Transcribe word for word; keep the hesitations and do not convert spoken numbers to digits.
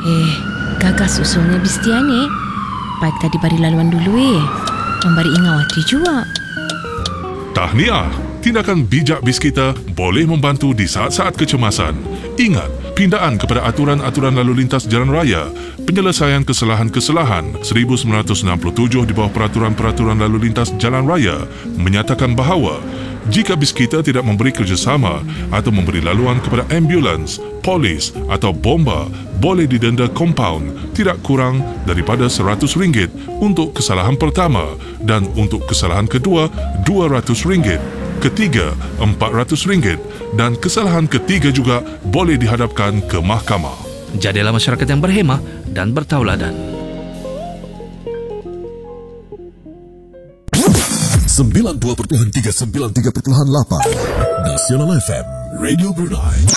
Eh, gagas usulnya Bistian eh. Baik tadi bari laluan dulu eh. Membari ingawati juga. Tahniah, tindakan bijak bis kita boleh membantu di saat-saat kecemasan. Ingat, pindaan kepada aturan-aturan lalu lintas jalan raya, penyelesaian kesalahan-kesalahan seribu sembilan ratus enam puluh tujuh di bawah peraturan-peraturan lalu lintas jalan raya menyatakan bahawa jika bis kita tidak memberi kerjasama atau memberi laluan kepada ambulans, polis atau bomba, boleh didenda kompaun tidak kurang daripada seratus ringgit untuk kesalahan pertama dan untuk kesalahan kedua dua ratus ringgit, ketiga empat ratus ringgit dan kesalahan ketiga juga boleh dihadapkan ke mahkamah. Jadilah masyarakat yang berhemah dan bertauladan. sembilan puluh dua perpuluhan tiga, sembilan puluh tiga perpuluhan lapan Nasional F M Radio Brunei.